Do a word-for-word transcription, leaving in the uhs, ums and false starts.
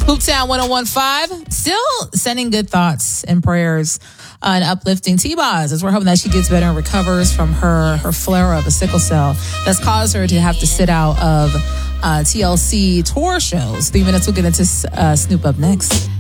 Hooptown one oh one point five, still sending good thoughts and prayers uh, and uplifting T-Boz as we're hoping that she gets better and recovers from her, her flare of a sickle cell that's caused her to have to sit out of uh, T L C tour shows. Three minutes, we'll get into uh, Snoop up next.